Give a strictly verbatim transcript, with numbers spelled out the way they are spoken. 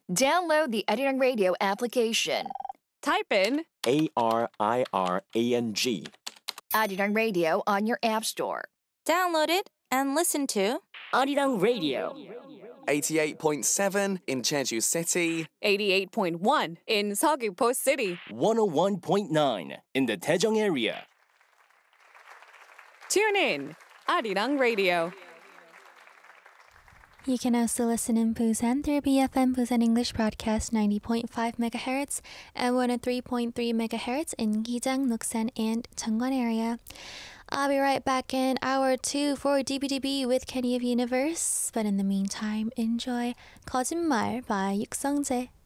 Download the Arirang Radio application. Type in A R I R A N G. Arirang Radio on your app store. Download it and listen to Arirang Radio. eighty-eight point seven in Jeju City. eighty-eight point one in Seogwipo City. one oh one point nine in the Daejeong area. Tune in, Arirang Radio. You can also listen in Busan through B F M Busan English Broadcast ninety point five megahertz and one oh three point three megahertz in Gijang, Noksan, and Cheongwon area. I'll be right back in hour two for D B D B with Kenny of Universe. But in the meantime, enjoy 거짓말 by 육성재.